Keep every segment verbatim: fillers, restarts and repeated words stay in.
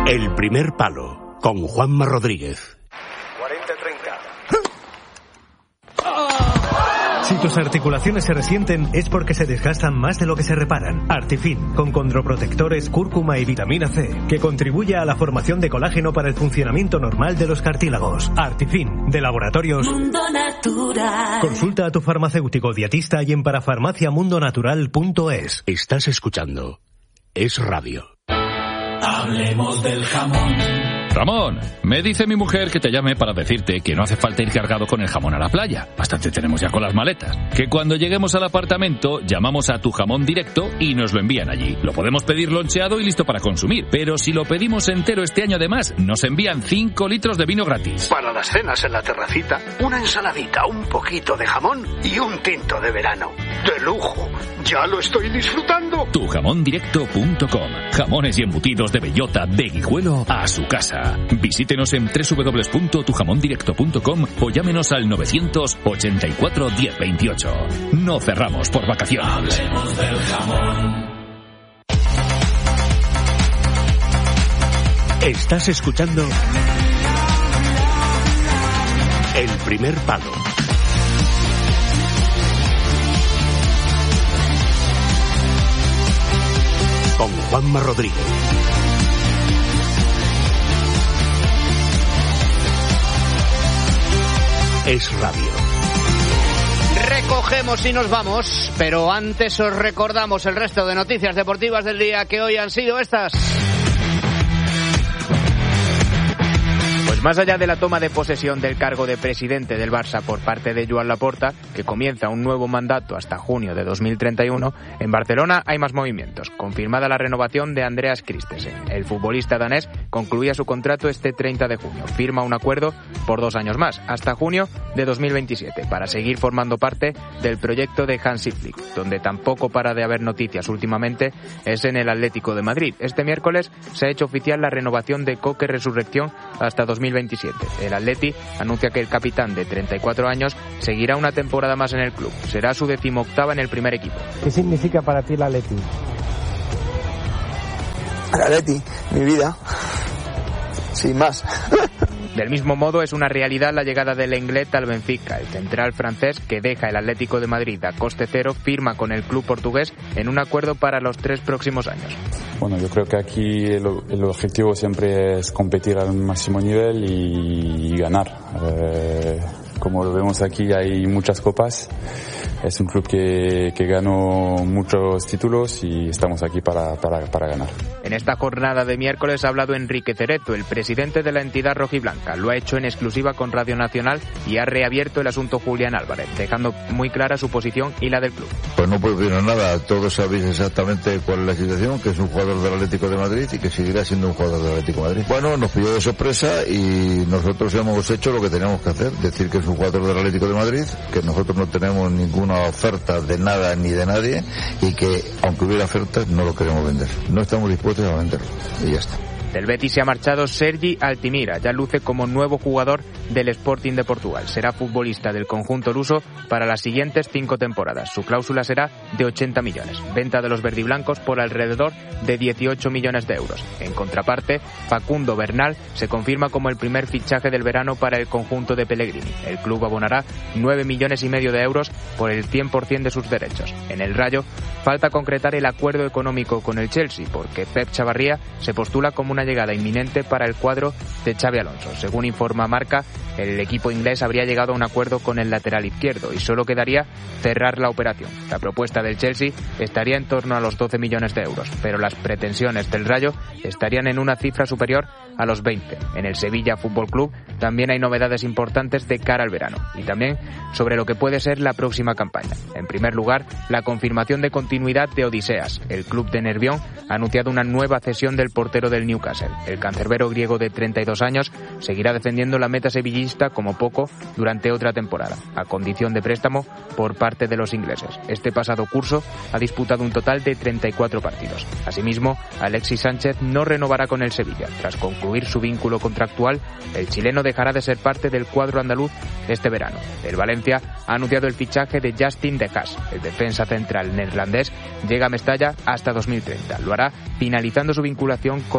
El primer palo, con Juanma Rodríguez. cuarenta treinta. Si tus articulaciones se resienten es porque se desgastan más de lo que se reparan. Artifin, con condroprotectores, cúrcuma y vitamina C, que contribuye a la formación de colágeno para el funcionamiento normal de los cartílagos. Artifin, de Laboratorios Mundo Natural. Consulta a tu farmacéutico dietista y en parafarmacia mundo natural punto es. Estás escuchando Es Radio. Hablemos del jamón. Ramón, me dice mi mujer que te llame para decirte que no hace falta ir cargado con el jamón a la playa. Bastante tenemos ya con las maletas. Que cuando lleguemos al apartamento, llamamos a Tu Jamón Directo y nos lo envían allí. Lo podemos pedir loncheado y listo para consumir. Pero si lo pedimos entero este año además, nos envían cinco litros de vino gratis. Para las cenas en la terracita, una ensaladita, un poquito de jamón y un tinto de verano. ¡De lujo! ¡Ya lo estoy disfrutando! tu jamón directo punto com. Jamones y embutidos de bellota, de Guijuelo a su casa. Visítenos en doble u doble u doble u punto tu jamón directo punto com o llámenos al novecientos ochenta y cuatro diez veintiocho. No cerramos por vacaciones. Hablemos del jamón. Estás escuchando El primer palo. Con Juanma Rodríguez. Es Radio. Recogemos y nos vamos, pero antes os recordamos el resto de noticias deportivas del día, que hoy han sido estas. Pues más allá de la toma de posesión del cargo de presidente del Barça por parte de Joan Laporta, que comienza un nuevo mandato hasta junio de dos mil treinta y uno, en Barcelona hay más movimientos. Confirmada la renovación de Andreas Christensen. El futbolista danés concluía su contrato este treinta de junio. Firma un acuerdo por dos años más, hasta junio de dos mil veintisiete, para seguir formando parte del proyecto de Hansi Flick. Donde tampoco para de haber noticias últimamente es en el Atlético de Madrid. Este miércoles se ha hecho oficial la renovación de Coque Resurrección hasta dos mil veintisiete. El Atleti anuncia que el capitán de treinta y cuatro años seguirá una temporada más en el club. Será su decimoctava en el primer equipo. ¿Qué significa para ti el Atleti? El Atleti, mi vida. Sin más. Del mismo modo, es una realidad la llegada del Lenglet al Benfica. El central francés, que deja el Atlético de Madrid a coste cero, firma con el club portugués en un acuerdo para los tres próximos años. Bueno, yo creo que aquí el, el objetivo siempre es competir al máximo nivel y, y ganar. Eh, como lo vemos aquí, hay muchas copas. Es un club que, que ganó muchos títulos y estamos aquí para, para, para ganar. En esta jornada de miércoles ha hablado Enrique Cerezo, el presidente de la entidad rojiblanca. Lo ha hecho en exclusiva con Radio Nacional y ha reabierto el asunto Julián Álvarez, dejando muy clara su posición y la del club. Pues no puedo opinar nada. Todos sabéis exactamente cuál es la situación, que es un jugador del Atlético de Madrid y que seguirá siendo un jugador del Atlético de Madrid. Bueno, nos pilló de sorpresa y nosotros hemos hecho lo que teníamos que hacer, decir que es un jugador del Atlético de Madrid, que nosotros no tenemos ninguna oferta de nada ni de nadie y que aunque hubiera ofertas no lo queremos vender. No estamos dispuestos a venderlo y ya está. Del Betis se ha marchado Sergi Altimira, ya luce como nuevo jugador del Sporting de Portugal. Será futbolista del conjunto luso para las siguientes cinco temporadas. Su cláusula será de ochenta millones. Venta de los verdiblancos por alrededor de dieciocho millones de euros. En contraparte, Facundo Bernal se confirma como el primer fichaje del verano para el conjunto de Pellegrini. El club abonará nueve millones y medio de euros por el cien por ciento de sus derechos. En el Rayo, falta concretar el acuerdo económico con el Chelsea, porque Pep Chavarría se postula como una llegada inminente para el cuadro de Xabi Alonso. Según informa Marca, el equipo inglés habría llegado a un acuerdo con el lateral izquierdo y solo quedaría cerrar la operación. La propuesta del Chelsea estaría en torno a los doce millones de euros, pero las pretensiones del Rayo estarían en una cifra superior a los veinte. En el Sevilla Fútbol Club también hay novedades importantes de cara al verano y también sobre lo que puede ser la próxima campaña. En primer lugar, la confirmación de continuidad de Odiseas. El club de Nervión ha anunciado una nueva cesión del portero del Newcastle. El cancerbero griego de treinta y dos años seguirá defendiendo la meta sevillista como poco durante otra temporada, a condición de préstamo por parte de los ingleses. Este pasado curso ha disputado un total de treinta y cuatro partidos. Asimismo, Alexis Sánchez no renovará con el Sevilla. Tras concluir su vínculo contractual, el chileno dejará de ser parte del cuadro andaluz este verano. El Valencia ha anunciado el fichaje de Justin De Haas. El defensa central neerlandés llega a Mestalla hasta dos mil treinta. Lo hará finalizando su vinculación con el Famalicão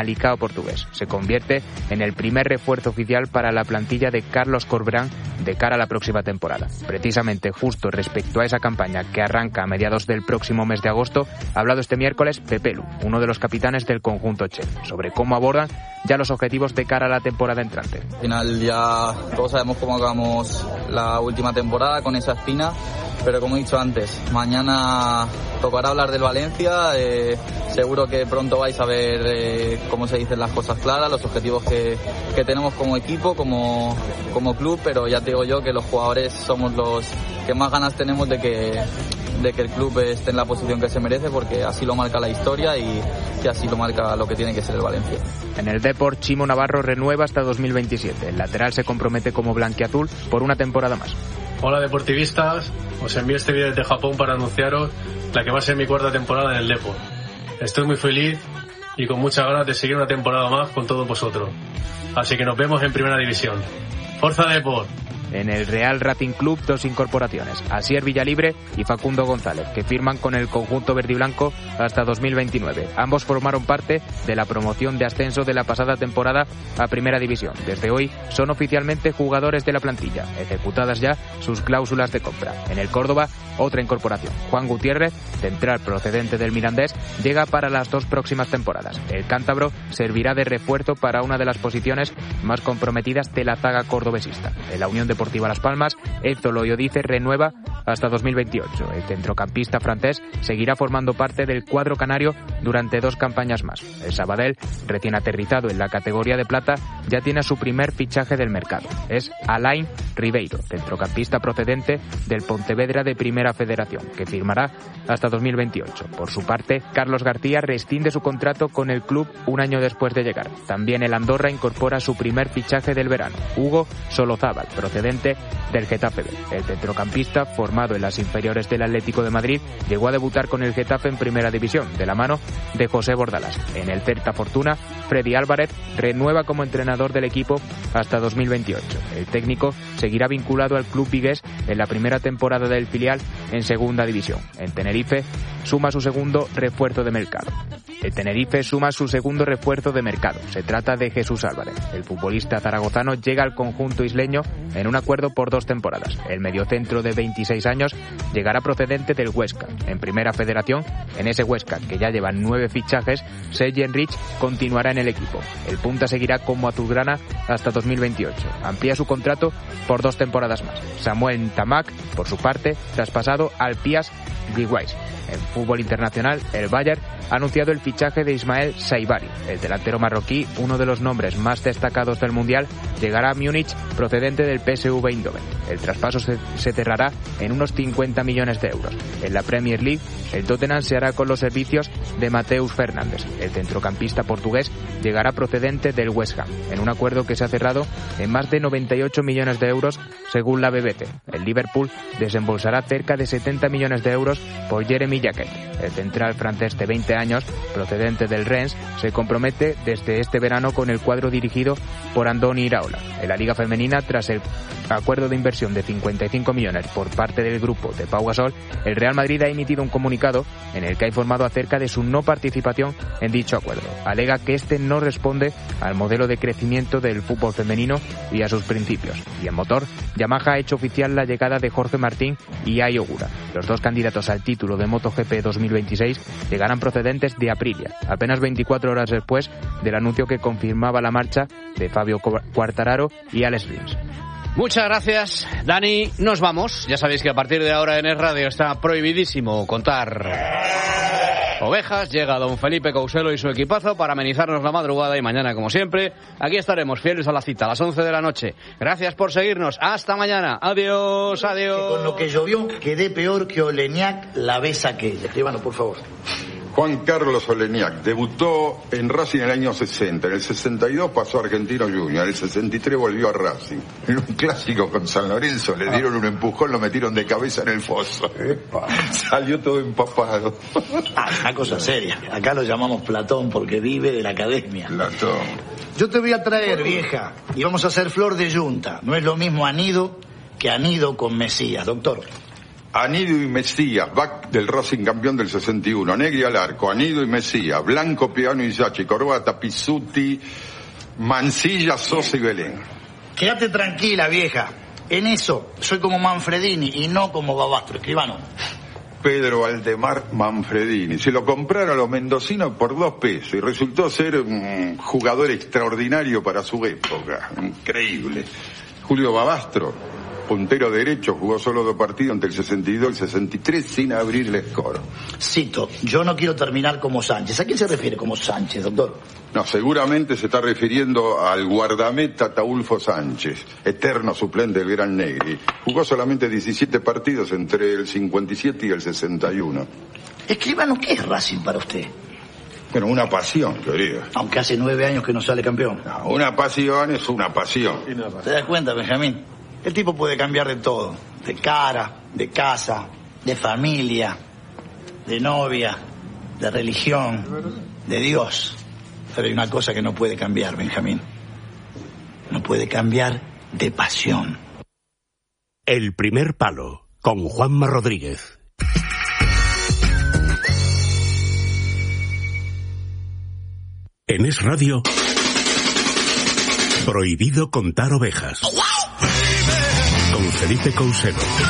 Famalicão portugués. Se convierte en el primer refuerzo oficial para la plantilla de Carlos Corberán de cara a la próxima temporada. Precisamente justo respecto a esa campaña que arranca a mediados del próximo mes de agosto, ha hablado este miércoles Pepe Lu, uno de los capitanes del conjunto Che, sobre cómo abordan ya los objetivos de cara a la temporada entrante. Al final ya todos sabemos cómo acabamos la última temporada con esa espina, pero como he dicho antes, mañana tocará hablar del Valencia, eh, seguro que pronto vais a ver eh, cómo se dicen las cosas claras, los objetivos que, que tenemos como equipo, como, como club, pero ya te digo yo que los jugadores somos los que más ganas tenemos de que, de que el club esté en la posición que se merece, porque así lo marca la historia y, y así lo marca lo que tiene que ser el Valencia. En el Depor, Chimo Navarro renueva hasta dos mil veintisiete. El lateral se compromete como blanquiazul por una temporada más. Hola deportivistas, os envío este vídeo desde Japón para anunciaros la que va a ser mi cuarta temporada en el Depor. Estoy muy feliz y con muchas ganas de seguir una temporada más con todos vosotros. Así que nos vemos en Primera División. ¡Forza Depor! En el Real Racing Club, dos incorporaciones, Asier Villalibre y Facundo González, que firman con el conjunto verdiblanco hasta dos mil veintinueve. Ambos formaron parte de la promoción de ascenso de la pasada temporada a Primera División. Desde hoy son oficialmente jugadores de la plantilla, ejecutadas ya sus cláusulas de compra. En el Córdoba, otra incorporación. Juan Gutiérrez, central procedente del Mirandés, llega para las dos próximas temporadas. El cántabro servirá de refuerzo para una de las posiciones más comprometidas de la zaga cordobesista. En la Unión Deportiva Las Palmas, Ezo Loyodice renueva hasta dos mil veintiocho. El centrocampista francés seguirá formando parte del cuadro canario durante dos campañas más. El Sabadell, recién aterrizado en la categoría de plata, ya tiene su primer fichaje del mercado. Es Alain Ribeiro, centrocampista procedente del Pontevedra de Primera Federación, que firmará hasta dos mil veintiocho. Por su parte, Carlos García rescinde su contrato con el club un año después de llegar. También el Andorra incorpora su primer fichaje del verano, Hugo Solozábal, procedente del Getafe B. El centrocampista, formado en las inferiores del Atlético de Madrid, llegó a debutar con el Getafe en Primera División, de la mano de José Bordalás. En el Celta Fortuna, Freddy Álvarez renueva como entrenador del equipo hasta dos mil veintiocho. El técnico seguirá vinculado al club vigués en la primera temporada del filial en Segunda División. En Tenerife suma su segundo refuerzo de mercado. El Tenerife suma su segundo refuerzo de mercado. Se trata de Jesús Álvarez. El futbolista zaragozano llega al conjunto isleño en un acuerdo por dos temporadas. El mediocentro de veintiséis años llegará procedente del Huesca. En Primera Federación, en ese Huesca, que ya lleva nueve fichajes, Sergi Enrich continuará en el equipo. El punta seguirá como azulgrana hasta dos mil veintiocho. Amplía su contrato por dos temporadas más. Samuel Ntamak, por su parte, traspasado al Pias Gliwice. En fútbol internacional, el Bayern ha anunciado el fichaje de Ismael Saibari. El delantero marroquí, uno de los nombres más destacados del Mundial, llegará a Múnich procedente del P S V Eindhoven. El traspaso se, se cerrará en unos cincuenta millones de euros. En la Premier League, el Tottenham se hará con los servicios de Mateus Fernández. El centrocampista portugués llegará procedente del West Ham, en un acuerdo que se ha cerrado en más de noventa y ocho millones de euros según la B B C. El Liverpool desembolsará cerca de setenta millones de euros por Jeremy Jacquet. El central francés de veinte años, procedente del Rennes, se compromete desde este verano con el cuadro dirigido por Andoni Iraola. En la Liga Femenina, tras el acuerdo de inversión de cincuenta y cinco millones por parte del grupo de Pau Gasol, el Real Madrid ha emitido un comunicado en el que ha informado acerca de su no participación en dicho acuerdo. Alega que este no responde al modelo de crecimiento del fútbol femenino y a sus principios. Y en motor, Yamaha ha hecho oficial la llegada de Jorge Martín y Ai Ogura. Los dos candidatos al título de MotoGP dos mil veintiséis llegarán procedentes de Aprilia, apenas veinticuatro horas después del anuncio que confirmaba la marcha de Fabio Quartararo y Alex Rins. Muchas gracias, Dani. Nos vamos. Ya sabéis que a partir de ahora en Es Radio está prohibidísimo contar ovejas. Llega don Felipe Couselo y su equipazo para amenizarnos la madrugada y mañana, como siempre, aquí estaremos fieles a la cita a las once de la noche. Gracias por seguirnos. Hasta mañana. Adiós, adiós. Con lo que llovió quedé peor que Oleñac la vez aquella. Escribano, por favor. Juan Carlos Oleñac debutó en Racing en el año sesenta, en el sesenta y dos pasó a Argentino Junior, en el sesenta y tres volvió a Racing. En un clásico con San Lorenzo le dieron un empujón, lo metieron de cabeza en el foso. Epa. Salió todo empapado. Ah, una cosa seria. Acá lo llamamos Platón porque vive de la academia. Platón. Yo te voy a traer, vieja, y vamos a hacer flor de yunta. No es lo mismo anido que anido con Mesías, doctor. Anido y Mesías, back del Racing campeón del sesenta y uno, Negri al arco, Anido y Mesías, Blanco, Piano y Sachi, Corbata, Pizzuti, Mansilla, Sosa y Belén. Quédate tranquila, vieja. En eso soy como Manfredini y no como Babastro, escribano. Pedro Aldemar Manfredini. Se lo compraron a los mendocinos por dos pesos y resultó ser un jugador extraordinario para su época. Increíble. Julio Babastro, puntero derecho, jugó solo dos partidos entre el sesenta y dos y el sesenta y tres sin abrirle score. Cito, yo no quiero terminar como Sánchez. ¿A quién se refiere como Sánchez, doctor? No, seguramente se está refiriendo al guardameta Taulfo Sánchez, eterno suplente del Gran Negri. Jugó solamente diecisiete partidos entre el cincuenta y siete y el sesenta y uno. Escribano, ¿qué es Racing para usted? Bueno, una pasión, querido. Aunque hace nueve años que no sale campeón. No, una pasión es una pasión. ¿Te das cuenta, Benjamín? El tipo puede cambiar de todo. De cara, de casa, de familia, de novia, de religión, de Dios. Pero hay una cosa que no puede cambiar, Benjamín. No puede cambiar de pasión. El primer palo, con Juanma Rodríguez. En Es Radio, prohibido contar ovejas. Con Felipe Couselo.